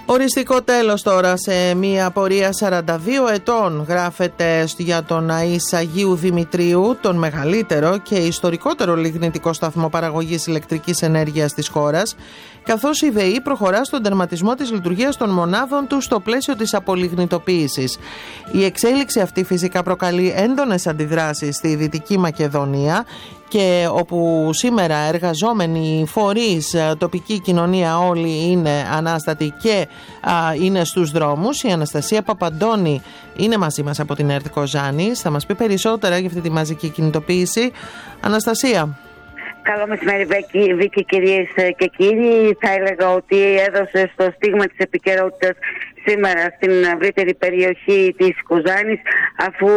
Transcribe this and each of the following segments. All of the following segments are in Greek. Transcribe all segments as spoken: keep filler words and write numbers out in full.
Οριστικό τέλος τώρα σε μια πορεία σαράντα δύο ετών γράφεται για τον ΑΕΣ Αγίου Δημητρίου, τον μεγαλύτερο και ιστορικότερο λιγνητικό σταθμό παραγωγής ηλεκτρικής ενέργειας της χώρας, καθώς η ΔΕΗ προχωρά στον τερματισμό της λειτουργίας των μονάδων του στο πλαίσιο της απολιγνητοποίησης. Η εξέλιξη αυτή φυσικά προκαλεί έντονες αντιδράσεις στη Δυτική Μακεδονία, και όπου σήμερα εργαζόμενοι φορείς, τοπική κοινωνία όλοι είναι ανάστατοι και α, είναι στους δρόμους. Η Αναστασία Παπαντώνη είναι μαζί μας από την ΕΡΤ Κοζάνης. Θα μας πει περισσότερα για αυτή τη μαζική κινητοποίηση. Αναστασία. Καλό μεσημέρι, Βίκη, κυρίες και κύριοι. Θα έλεγα ότι έδωσε στο στίγμα της επικαιρότητας σήμερα στην ευρύτερη περιοχή της Κοζάνης, αφού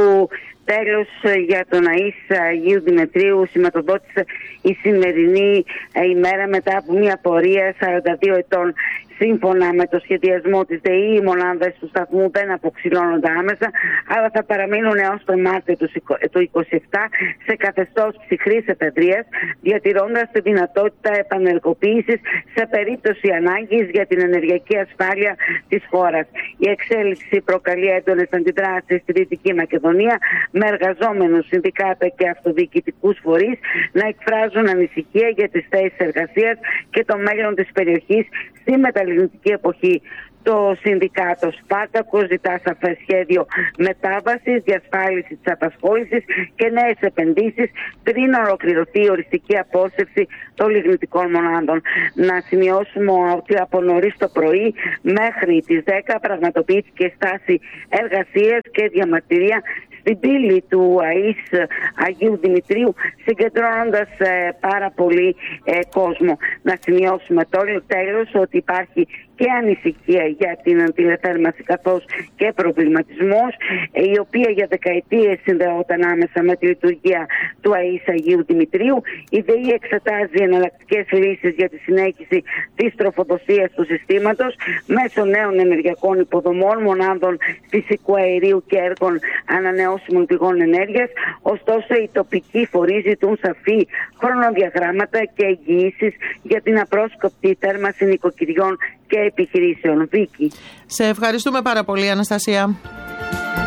τέλος για τον ΑΕΣ Αγίου Δημητρίου σηματοδότησε η σημερινή ημέρα μετά από μια πορεία σαράντα δύο ετών. Σύμφωνα με το σχεδιασμό της ΔΕΗ, οι μονάδες του σταθμού δεν αποξηλώνονται άμεσα, αλλά θα παραμείνουν έως τον Μάρτιο του είκοσι επτά σε καθεστώς ψυχρής εφεδρείας, διατηρώντας τη δυνατότητα επανεργοποίησης σε περίπτωση ανάγκης για την ενεργειακή ασφάλεια της χώρας. Η εξέλιξη προκαλεί έντονες αντιδράσεις στη Δυτική Μακεδονία, με εργαζόμενους, συνδικάτα και αυτοδιοικητικούς φορείς να εκφράζουν ανησυχία για τις θέσεις εργασίας και το μέλλον της περιοχής στη μεταλλιγνητική εποχή. Το Συνδικάτο Σπάρτακος ζητά σαφές σχέδιο μετάβασης, διασφάλιση της απασχόλησης και νέες επενδύσεις πριν ολοκληρωθεί η οριστική απόσυρση των λιγνητικών μονάδων. Να σημειώσουμε ότι από νωρίς το πρωί μέχρι τις δέκα πραγματοποιήθηκε στάση εργασίας και διαμαρτυρία στην πύλη του ΑΕΣ Αγίου Δημητρίου, συγκεντρώνοντας ε, πάρα πολύ ε, κόσμο. Να σημειώσουμε τώρα τέλος ότι υπάρχει και ανησυχία για την τηλεθέρμανση καθώς και προβληματισμός, ε, η οποία για δεκαετίες συνδεόταν άμεσα με τη λειτουργία του ΑΕΣ Αγίου Δημητρίου. Η ΔΕΗ εξετάζει εναλλακτικές λύσεις για τη συνέχιση της τροφοδοσίας του συστήματος μέσω νέων ενεργειακών υποδομών, μονάδων φυσικού αερίου και έργων ανανεώσιμων πηγών ενέργειας. Ωστόσο, οι τοπικοί φορείς ζητούν σαφή χρονοδιαγράμματα και εγγυήσεις για την απρόσκοπτη θέρμανση νοικοκυριών και επιχειρήσεων. Βίκη. Σε ευχαριστούμε πάρα πολύ, Αναστασία.